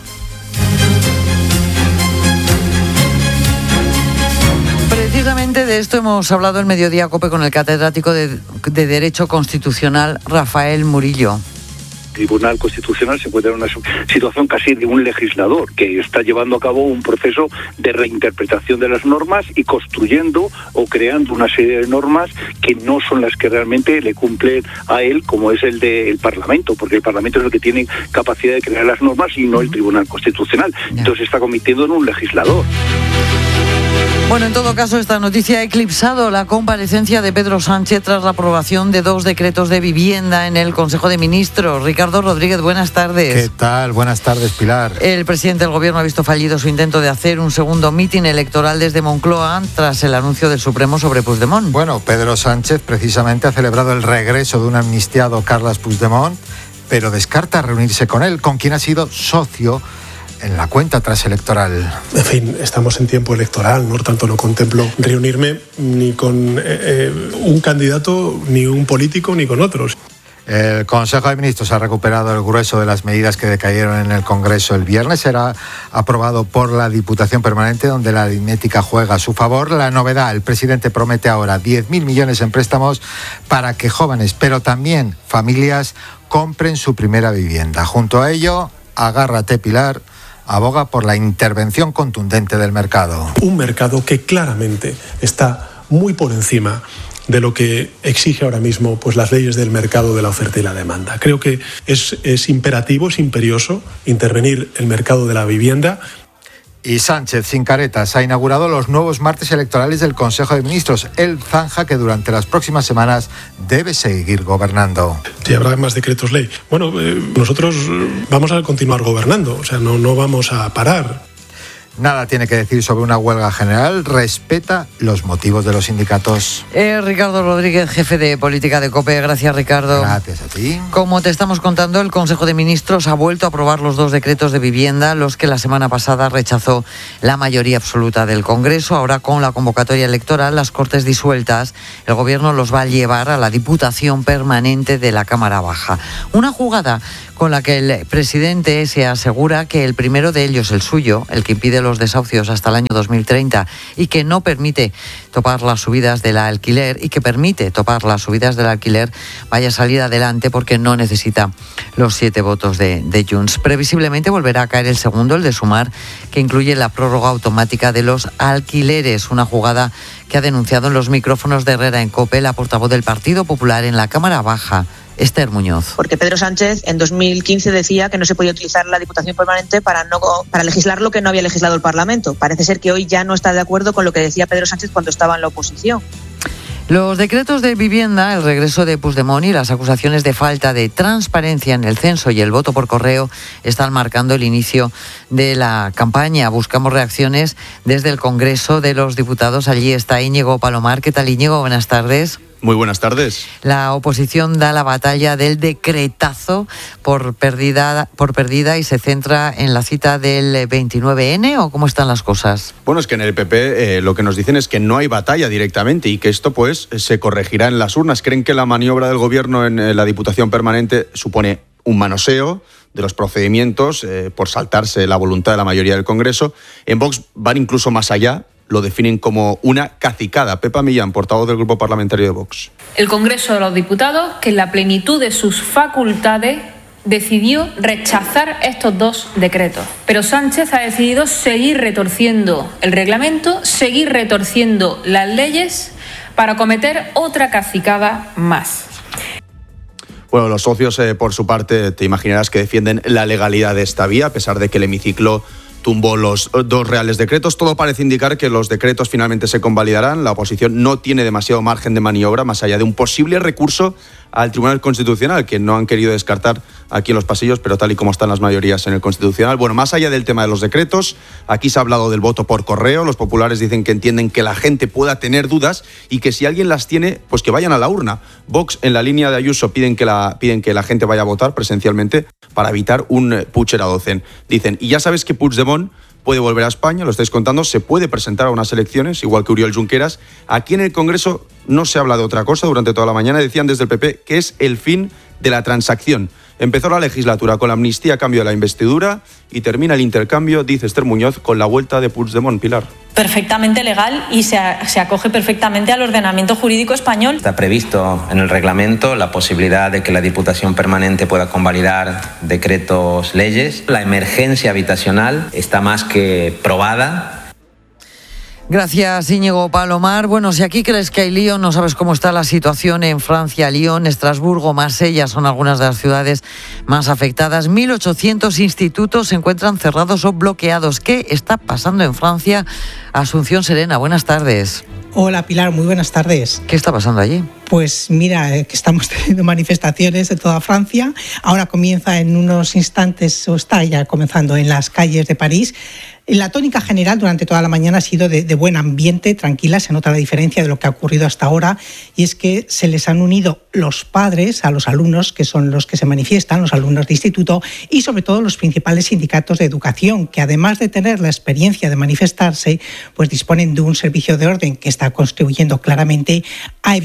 Precisamente de esto hemos hablado en Mediodía COPE con el catedrático de Derecho Constitucional, Rafael Murillo. Tribunal Constitucional se encuentra en una situación casi de un legislador que está llevando a cabo un proceso de reinterpretación de las normas y construyendo o creando una serie de normas que no son las que realmente le cumplen a él, como es el del Parlamento, porque el Parlamento es el que tiene capacidad de crear las normas y no el Tribunal Constitucional. Entonces se está convirtiendo en un legislador. Bueno, en todo caso, esta noticia ha eclipsado la comparecencia de Pedro Sánchez tras la aprobación de 2 decretos de vivienda en el Consejo de Ministros. Ricardo Rodríguez, buenas tardes. ¿Qué tal? Buenas tardes, Pilar. El presidente del Gobierno ha visto fallido su intento de hacer un segundo mitin electoral desde Moncloa tras el anuncio del Supremo sobre Puigdemont. Bueno, Pedro Sánchez precisamente ha celebrado el regreso de un amnistiado, Carles Puigdemont, pero descarta reunirse con él, con quien ha sido socio en la cuenta transelectoral. En fin, estamos en tiempo electoral, por tanto no contemplo reunirme ni con un candidato, ni un político, ni con otros. El Consejo de Ministros ha recuperado el grueso de las medidas que decayeron en el Congreso el viernes. Será aprobado por la Diputación Permanente, donde la aritmética juega a su favor. La novedad, el presidente promete ahora 10.000 millones en préstamos para que jóvenes, pero también familias, compren su primera vivienda. Junto a ello, agárrate, Pilar, aboga por la intervención contundente del mercado. Un mercado que claramente está muy por encima de lo que exige ahora mismo pues las leyes del mercado de la oferta y la demanda. Creo que es imperativo, es imperioso intervenir el mercado de la vivienda. Y Sánchez, sin caretas, ha inaugurado los nuevos martes electorales del Consejo de Ministros. Él zanja que durante las próximas semanas debe seguir gobernando. Sí, habrá más decretos ley. Bueno, nosotros vamos a continuar gobernando, o sea, no vamos a parar. Nada tiene que decir sobre una huelga general, respeta los motivos de los sindicatos. Ricardo Rodríguez, jefe de política de COPE. Gracias, Ricardo. Gracias a ti. Como te estamos contando, el Consejo de Ministros ha vuelto a aprobar los 2 decretos de vivienda, los que la semana pasada rechazó la mayoría absoluta del Congreso. Ahora, con la convocatoria electoral, las Cortes disueltas, el Gobierno los va a llevar a la Diputación Permanente de la Cámara Baja. Una jugada con la que el presidente se asegura que el primero de ellos, el suyo, el que impide los desahucios hasta el año 2030 y que no permite topar las subidas del alquiler vaya a salir adelante porque no necesita los 7 votos de Junts. Previsiblemente volverá a caer el segundo, el de Sumar, que incluye la prórroga automática de los alquileres, una jugada que ha denunciado en los micrófonos de Herrera en COPE la portavoz del Partido Popular en la Cámara Baja, Esther Muñoz. Porque Pedro Sánchez en 2015 decía que no se podía utilizar la Diputación Permanente para legislar lo que no había legislado el Parlamento. Parece ser que hoy ya no está de acuerdo con lo que decía Pedro Sánchez cuando estaba en la oposición. Los decretos de vivienda, el regreso de Puigdemont y las acusaciones de falta de transparencia en el censo y el voto por correo están marcando el inicio de la campaña. Buscamos reacciones desde el Congreso de los Diputados. Allí está Íñigo Palomar. ¿Qué tal, Íñigo? Buenas tardes. Muy buenas tardes. La oposición da la batalla del decretazo por perdida y se centra en la cita del 29N, ¿o cómo están las cosas? Bueno, es que en el PP lo que nos dicen es que no hay batalla directamente y que esto pues se corregirá en las urnas. Creen que la maniobra del Gobierno en la Diputación Permanente supone un manoseo de los procedimientos por saltarse la voluntad de la mayoría del Congreso. En Vox van incluso más allá. Lo definen como una cacicada. Pepa Millán, portavoz del Grupo Parlamentario de Vox. El Congreso de los Diputados, que en la plenitud de sus facultades decidió rechazar estos 2 decretos. Pero Sánchez ha decidido seguir retorciendo el reglamento, seguir retorciendo las leyes para cometer otra cacicada más. Bueno, los socios, por su parte, te imaginarás que defienden la legalidad de esta vía, a pesar de que el hemiciclo tumbó los 2 reales decretos. Todo parece indicar que los decretos finalmente se convalidarán. La oposición no tiene demasiado margen de maniobra, más allá de un posible recurso al Tribunal Constitucional, que no han querido descartar aquí en los pasillos, pero tal y como están las mayorías en el Constitucional. Bueno, más allá del tema de los decretos, aquí se ha hablado del voto por correo. Los populares dicen que entienden que la gente pueda tener dudas y que si alguien las tiene, pues que vayan a la urna. Vox, en la línea de Ayuso, piden que la gente vaya a votar presencialmente para evitar un Puigdemont. Dicen, y ya sabes que Puigdemont puede volver a España, lo estáis contando, se puede presentar a unas elecciones, igual que Oriol Junqueras. Aquí en el Congreso no se habla de otra cosa durante toda la mañana. Decían desde el PP que es el fin de la transacción. Empezó la legislatura con la amnistía a cambio de la investidura y termina el intercambio, dice Esther Muñoz, con la vuelta de Puigdemont. Pilar. Perfectamente legal y se acoge perfectamente al ordenamiento jurídico español. Está previsto en el reglamento la posibilidad de que la Diputación Permanente pueda convalidar decretos, leyes. La emergencia habitacional está más que probada. Gracias, Íñigo Palomar. Bueno, si aquí crees que hay lío, no sabes cómo está la situación en Francia. Lyon, Estrasburgo, Marsella son algunas de las ciudades más afectadas. 1.800 institutos se encuentran cerrados o bloqueados. ¿Qué está pasando en Francia? Asunción Serena, buenas tardes. Hola Pilar, muy buenas tardes. ¿Qué está pasando allí? Pues mira, que estamos teniendo manifestaciones de toda Francia. Ahora comienza en unos instantes, o está ya comenzando en las calles de París. La tónica general durante toda la mañana ha sido de buen ambiente, tranquila. Se nota la diferencia de lo que ha ocurrido hasta ahora, y es que se les han unido los padres a los alumnos, que son los que se manifiestan, los alumnos de instituto, y sobre todo los principales sindicatos de educación, que además de tener la experiencia de manifestarse, pues disponen de un servicio de orden que está contribuyendo claramente a evitar que las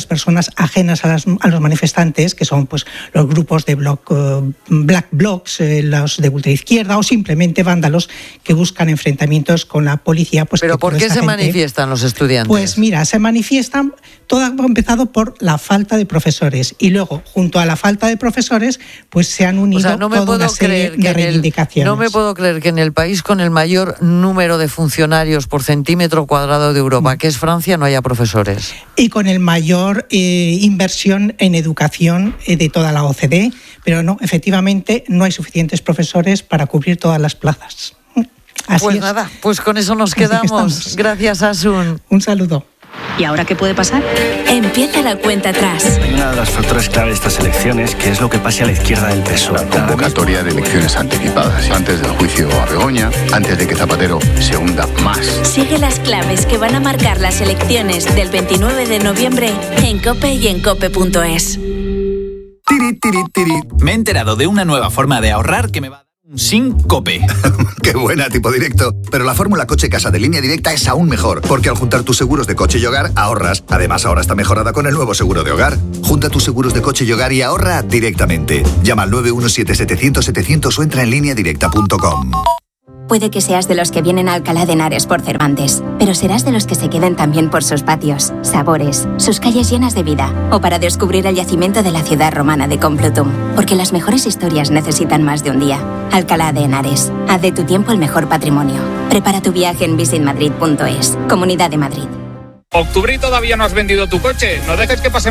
personas ajenas a los manifestantes, que son pues los grupos de black blocs, los de ultraizquierda o simplemente vándalos que buscan enfrentamientos con la policía. Pues, ¿pero por qué se manifiestan los estudiantes? Pues mira, se manifiestan, todo ha empezado por la falta de profesores y luego, junto a la falta de profesores, pues se han unido toda una serie de reivindicaciones. No me puedo creer que en el país con el mayor número de funcionarios por centímetro cuadrado de Europa, que es Francia, no haya profesores. Y con el mayor inversión en educación de toda la OCDE, pero no, efectivamente no hay suficientes profesores para cubrir todas las plazas. Así pues es. Nada, pues con eso nos quedamos. Gracias, Asun. Un saludo. ¿Y ahora qué puede pasar? Empieza la cuenta atrás. Hay una de las factores clave de estas elecciones, que es lo que pase a la izquierda del PSOE. La convocatoria de elecciones anticipadas, antes del juicio a Begoña, antes de que Zapatero se hunda más. Sigue las claves que van a marcar las elecciones del 29 de noviembre en COPE y en cope.es. Tiri, tiri, tiri. Me he enterado de una nueva forma de ahorrar que me va a dar un sin COPE. Qué buena, tipo directo. Pero la fórmula coche-casa de Línea Directa es aún mejor, porque al juntar tus seguros de coche y hogar, ahorras. Además, ahora está mejorada con el nuevo seguro de hogar. Junta tus seguros de coche y hogar y ahorra directamente. Llama al 917-700-700 o entra en lineadirecta.com. Puede que seas de los que vienen a Alcalá de Henares por Cervantes, pero serás de los que se queden también por sus patios, sabores, sus calles llenas de vida, o para descubrir el yacimiento de la ciudad romana de Complutum, porque las mejores historias necesitan más de un día. Alcalá de Henares, haz de tu tiempo el mejor patrimonio. Prepara tu viaje en visitmadrid.es, Comunidad de Madrid. Octubre y todavía no has vendido tu coche. No dejes que pase